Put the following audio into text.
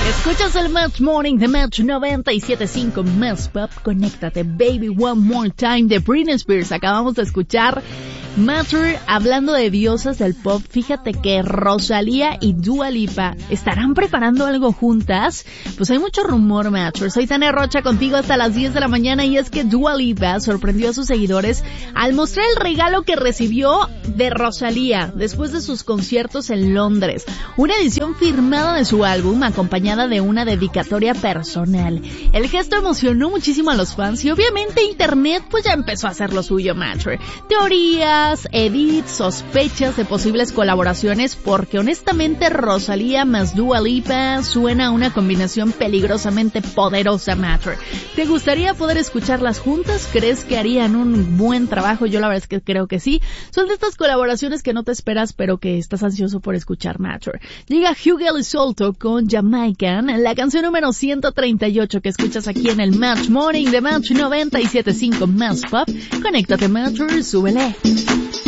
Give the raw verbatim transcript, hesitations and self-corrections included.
Escuchas el Match Morning de Match noventa y siete punto cinco Más Pop. Conéctate, baby, one more time de Britney Spears. Acabamos de escuchar Matter, hablando de diosas del pop. Fíjate que Rosalía y Dua Lipa estarán preparando algo juntas. Pues hay mucho rumor, Matter. Soy Tania Rocha contigo hasta las diez de la mañana, y es que Dua Lipa sorprendió a sus seguidores al mostrar el regalo que recibió de Rosalía después de sus conciertos en Londres. Una edición firmada de su álbum acompañada de una dedicatoria personal. El gesto emocionó muchísimo a los fans y obviamente internet pues ya empezó a hacer lo suyo, Matter. Teorías, edits, sospechas de posibles colaboraciones, porque honestamente Rosalía más Dua Lipa suena a una combinación peligrosamente poderosa, Matter. ¿Te gustaría poder escucharlas juntas? ¿Crees que harían un buen trabajo? Yo la verdad es que creo que sí. Son de estas colaboraciones que no te esperas, pero que estás ansioso por escuchar, Matter. Llega Hugh Elizondo con Jamaican, la canción número ciento treinta y ocho que escuchas aquí en el Match Morning de Match noventa y siete punto cinco Más Pop. Conéctate, Matter, súbele.